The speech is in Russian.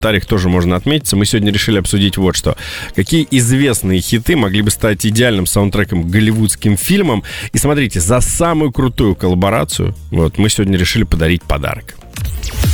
комментариях тоже можно отметиться. Мы сегодня решили обсудить вот что. Какие известные хиты могли бы стать идеальным саундтреком к голливудским фильмам? И смотрите, за самую крутую коллаборацию вот мы сегодня решили подарить подарок.